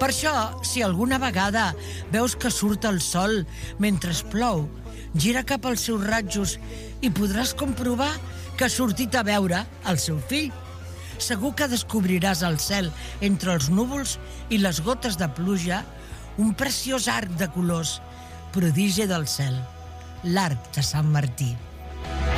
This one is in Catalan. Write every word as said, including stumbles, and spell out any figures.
Per això, si alguna vegada veus que surt el sol mentre plou, gira cap als seus ratjos i podràs comprovar que ha sortit a veure el seu fill. Segur que descobriràs al cel, entre els núvols i les gotes de pluja, un preciós arc de colors, prodigi del cel, l'arc de Sant Martí.